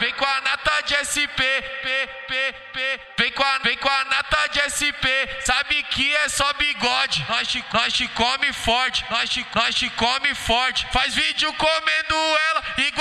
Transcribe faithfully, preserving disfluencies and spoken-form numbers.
vem com a nata de S P, P, P, P. Vem com a, vem com a nata de S P, sabe que é só bigode. Nós te, nós te come forte, nós te, nós te come forte. Faz vídeo comendo ela igual